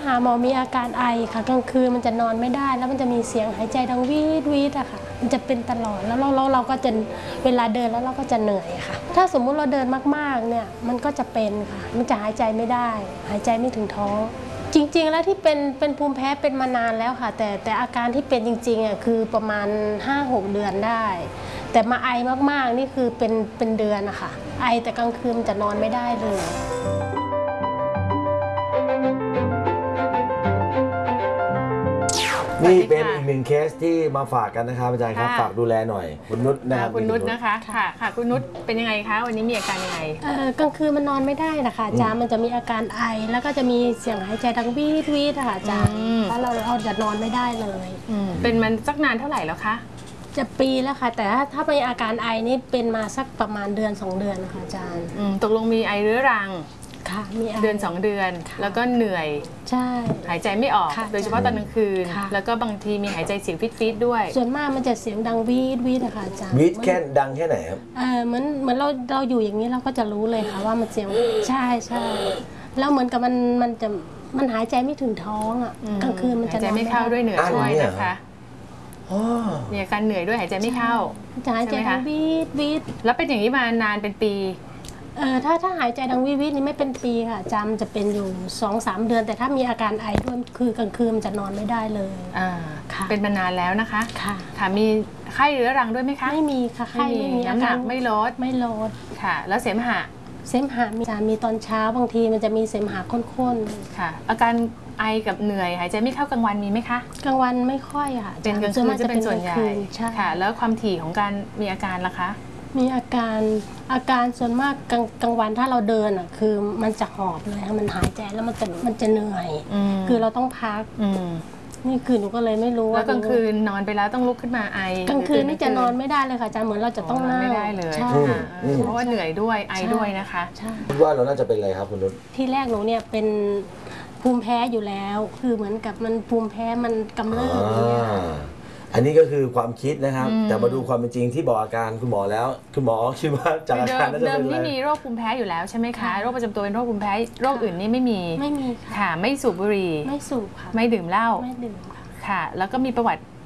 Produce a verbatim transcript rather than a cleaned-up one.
าหมอมีอาการไอค่ะกลางคืนมันจะนอนไม่ได้แล้วมันจะมีเสียงหายใจดังวีดวีดอะค่ะมันจะเป็นตลอดแล้วเราเราเราก็จะเวลาเดินแล้วเราก็จะเหนื่อยค่ะถ้าสมมุติเราเดินมากๆเนี่ยมันก็จะเป็นค่ะมันจะหายใจไม่ได้หายใจไม่ถึงท้องจริงๆแล้วที่เป็นเป็นภูมิแพ้เป็นมานานแล้วค่ะแต่แต่อาการที่เป็นจริงๆอ่ะคือประมาณ ห้าหก เดือนได้แต่มาไอมากๆนี่คือเป็นเป็นเดือนอะค่ะไอแต่กลางคืนจะนอนไม่ได้เลยนี่เป็นอีกหนึ่งเคสที่มาฝากกันนะครับอาจารย์ครับฝากดูแลหน่อยคุณนุชนะครับคุณนุชนะคะค่ะค่ะคุณนุชเป็นยังไงคะวันนี้มีอาการยังไงเออกลางคืนมันนอนไม่ได้นะคะอาจารย์มันจะมีอาการไอแล้วก็จะมีเสียงหายใจดังวีดวีดค่ะอาจารย์แล้วเราเราจะนอนไม่ได้เลยเป็นมันสักนานเท่าไหร่แล้วคะจะปีแล้วค่ะแต่ถ้าถ้ามีอาการไอนี่เป็นมาสักประมาณเดือนสองเดือนนะคะอาจารย์ตกลงมีไอเรื้อรังค่ะมีเดือนสองเดือนแล้วก็เหนื่อยใช่หายใจไม่ออกโดยเฉพาะตอนกลางคืนแล้วก็บางทีมีหายใจเสียงฟิตๆด้วยส่วนมากมันจะเสียงดังวีดวีดนะคะอาจารย์วีดแค่ดังแค่ไหนครับเออเหมือนเหมือนเราเราอยู่อย่างนี้เราก็จะรู้เลยค่ะว่ามันเสียงใช่ใช่แล้วเหมือนกับมันมันจะมันหายใจไม่ถึงท้องอ่ะกลางคืนมันจะหายใจไม่เข้าด้วยเหนื่อยด้วยนะคะมีอาการเหนื่อยด้วยหายใจไม่เข้าจะหายใจดังวีดวีดแล้วเป็นอย่างนี้มานานเป็นปีเออถ้าถ้าหายใจดังวิวินี่ไม่เป็นปีค่ะจำจะเป็นอยู่ สองสาม เดือนแต่ถ้ามีอาการไอด้วยคือกลางคืนมันจะนอนไม่ได้เลยอ่าเป็นมานานแล้วนะคะค่ะค่ะมีไข้เรื้อรังด้วยไหมคะไม่มีค่ะไข้ไม่มีน้ำหนักไม่ลดไม่ลดค่ะแล้วเสมหะเสมหะมีมีตอนเช้าบางทีมันจะมีเสมหะข้นๆค่ะอาการไอกับเหนื่อยหายใจไม่เข้ากลางวันมีไหมคะกลางวันไม่ค่อยค่ะเป็นกลางคืนจะเป็นส่วนใหญ่ค่ะแล้วความถี่ของการมีอาการล่ะคะมีอาการอาการส่วนมากกลางกลางวันถ้าเราเดินอ่ะคือมันจะหอบเลยค่ะมันหายใจแล้วมันจะมันจะเหนื่อยคือเราต้องพักนี่คือหนูก็เลยไม่รู้ว่าแล้วกลางคืนนอนไปแล้วต้องลุกขึ้นมาไอกลางคืนนี่จะนอนไม่ได้เลยค่ะอาจารย์เหมือนเราจะต้องนั่งไม่ได้เลยเพราะว่าเหนื่อยด้วยไอด้วยนะคะคิดว่าเราน่าจะเป็นอะไรครับคุณนุชที่แรกหนูเนี่ยเป็นภูมิแพ้อยู่แล้วคือเหมือนกับมันภูมิแพ้มันกำเริบอย่างเงี้ยอันนี้ก็คือความคิดนะครับแต่มาดูความเป็นจริงที่บอกอาการคุณหมอแล้วคุณหมอคิดว่าจากอาการน่าจะเป็นอะไรเดิมนี่มีโรคภูมิแพ้อยู่แล้วใช่ไหมคะโรคประจำตัวเป็นโรคภูมิแพ้โรคอื่นนี่ไม่มีไม่มีค่ะไม่สูบบุหรี่ไม่สูบค่ะไม่ดื่มเหล้าไม่ดื่มค่ะค่ะแล้วก็มีประวัติ